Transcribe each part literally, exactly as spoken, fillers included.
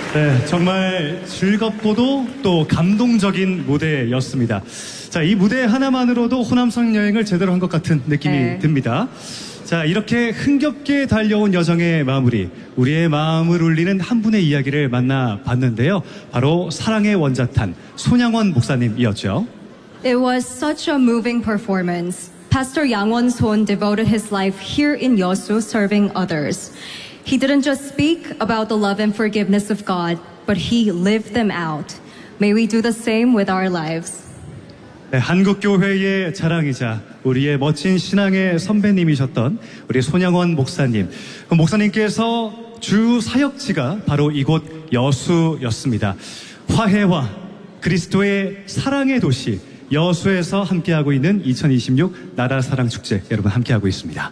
네, 정말 즐겁고도 또 감동적인 무대였습니다. 자, 이 무대 하나만으로도 호남선 여행을 제대로 한 것 같은 느낌이 네. 듭니다. 자, 이렇게 흥겹게 달려온 여정의 마무리, 우리의 마음을 울리는 한 분의 이야기를 만나봤는데요. 바로 사랑의 원자탄 손양원 목사님이었죠. It was such a moving performance. Pastor Yang Won-son devoted his life here in Yeosu serving others. He didn't just speak about the love and forgiveness of God, but he lived them out. May we do the same with our lives. 네, 한국교회의 자랑이자 우리의 멋진 신앙의 선배님이셨던 우리 손양원 목사님. 그 목사님께서 주 사역지가 바로 이곳 여수였습니다. 화해와 그리스도의 사랑의 도시 여수에서 함께하고 있는 이천이십육 나라사랑축제 여러분 함께하고 있습니다.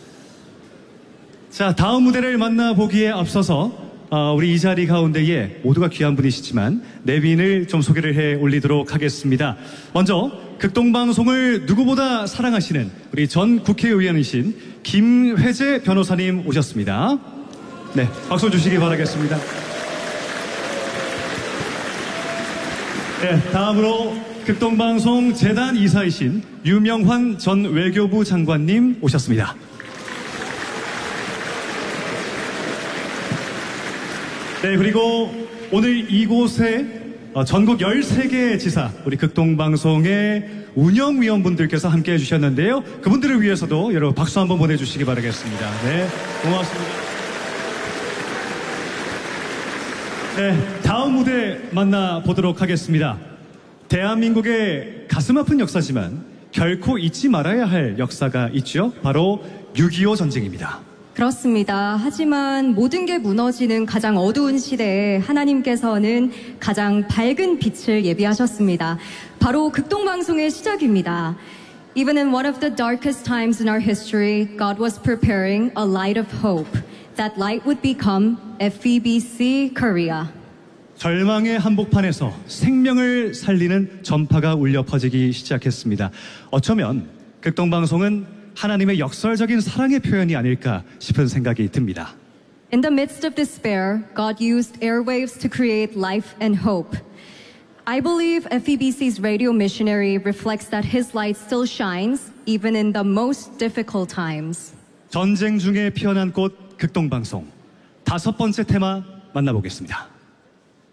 자, 다음 무대를 만나보기에 앞서서 어, 우리 이 자리 가운데에 모두가 귀한 분이시지만 내빈을 좀 소개를 해 올리도록 하겠습니다. 먼저 극동방송을 누구보다 사랑하시는 우리 전 국회의원이신 김회재 변호사님 오셨습니다. 네, 박수 주시기 바라겠습니다. 네, 다음으로 극동방송 재단 이사이신 유명환 전 외교부 장관님 오셨습니다. 네, 그리고 오늘 이곳에 전국 열세 개 지사 우리 극동방송의 운영위원분들께서 함께 해주셨는데요. 그분들을 위해서도 여러분 박수 한번 보내주시기 바라겠습니다. 네, 고맙습니다. 네, 다음 무대 만나보도록 하겠습니다. 대한민국의 가슴 아픈 역사지만 결코 잊지 말아야 할 역사가 있죠. 바로 육이오 전쟁입니다. 그렇습니다. 하지만 모든 게 무너지는 가장 어두운 시대에 하나님께서는 가장 밝은 빛을 예비하셨습니다. 바로 극동방송의 시작입니다. Even in one of the darkest times in our history, God was preparing a light of hope. That light would become 에프이비씨 Korea. 절망의 한복판에서 생명을 살리는 전파가 울려 퍼지기 시작했습니다. 어쩌면 극동방송은 하나님의 역설적인 사랑의 표현이 아닐까 싶은 생각이 듭니다. In the midst of despair, God used airwaves to create life and hope. I believe 에프이비씨's radio missionary reflects that his light still shines even in the most difficult times. 전쟁 중에 피어난 꽃 극동방송 다섯 번째 테마 만나보겠습니다.